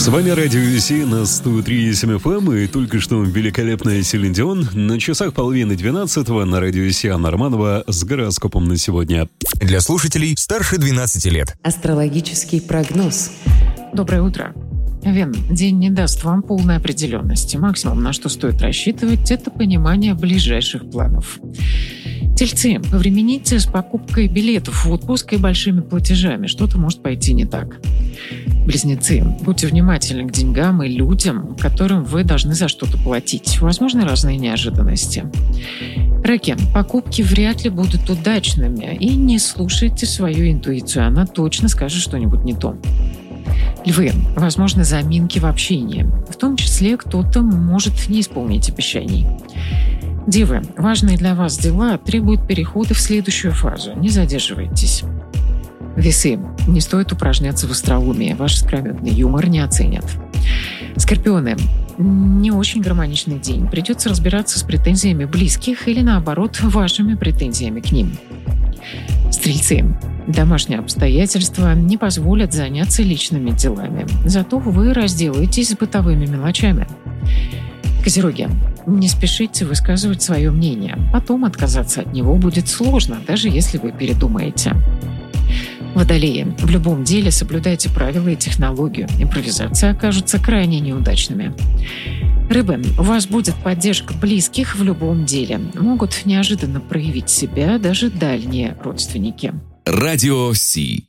С вами Радио UC на 103.7 FM и только что великолепная Селин Дион. На часах 11:30 на Радио UC Анна Романова с гороскопом на сегодня. Для слушателей старше 12 лет. Астрологический прогноз. Доброе утро. Вен, день не даст вам полной определенности. Максимум, на что стоит рассчитывать, это понимание ближайших планов. Тельцы, повремените с покупкой билетов в отпуск и большими платежами. Что-то может пойти не так. Близнецы, будьте внимательны к деньгам и людям, которым вы должны за что-то платить. Возможны разные неожиданности. Раки, покупки вряд ли будут удачными. И не слушайте свою интуицию, она точно скажет что-нибудь не то. Львы, возможны заминки в общении. В том числе кто-то может не исполнить обещаний. Девы, важные для вас дела требуют перехода в следующую фазу. Не задерживайтесь. Весы, не стоит упражняться в остроумии. Ваш искрометный юмор не оценят. Скорпионы, не очень гармоничный день. Придется разбираться с претензиями близких или, наоборот, вашими претензиями к ним. Стрельцы, домашние обстоятельства не позволят заняться личными делами. Зато вы разделаетесь с бытовыми мелочами. Козероги, не спешите высказывать свое мнение. Потом отказаться от него будет сложно, даже если вы передумаете. Водолеи, в любом деле соблюдайте правила и технологию. Импровизации окажутся крайне неудачными. Рыбы, у вас будет поддержка близких в любом деле. Могут неожиданно проявить себя даже дальние родственники. Радио Си.